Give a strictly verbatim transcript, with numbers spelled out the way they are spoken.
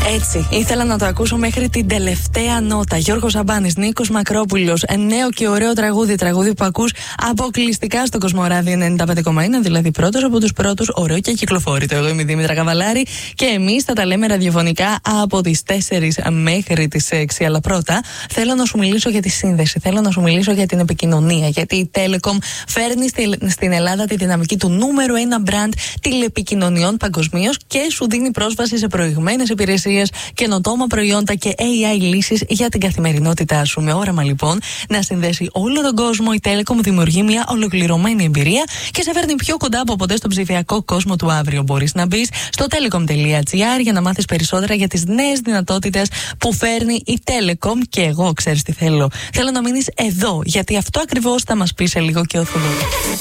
Έτσι, ήθελα να το ακούσω μέχρι την τελευταία νότα. Γιώργος Σαμπάνης, Νίκος Μακρόπουλος, νέο και ωραίο τραγούδι. Τραγούδι που ακούς αποκλειστικά στο Κοσμοράδιο ενενήντα πέντε κόμμα ένα, δηλαδή πρώτος από τους πρώτους, ωραίο και κυκλοφόρητο. Εγώ είμαι η Δήμητρα Καβαλάρη και εμείς θα τα λέμε ραδιοφωνικά από τις τέσσερις μέχρι τις έξι. Αλλά πρώτα θέλω να σου μιλήσω για τη σύνδεση, θέλω να σου μιλήσω για την επικοινωνία. Γιατί η Telecom φέρνει στην Ελλάδα τη δυναμική του νούμερο ένα brand τηλεπικοινωνιών παγκοσμίως και σου δίνει πρόσβαση σε προηγμένες υπηρεσίες, καινοτόμα προϊόντα και έι άι λύσεις για την καθημερινότητά σου. Με όραμα λοιπόν να συνδέσει όλο τον κόσμο, η Telecom δημιουργεί μια ολοκληρωμένη εμπειρία και σε φέρνει πιο κοντά από ποτέ στον ψηφιακό κόσμο του αύριο. Μπορείς να μπεις στο telecom τελεία gr για να μάθεις περισσότερα για τις νέες δυνατότητες που φέρνει η Telecom. Και εγώ, ξέρεις τι θέλω. Θέλω να μείνεις εδώ, γιατί αυτό ακριβώς θα μας πει σε λίγο και ο Θοδωρής.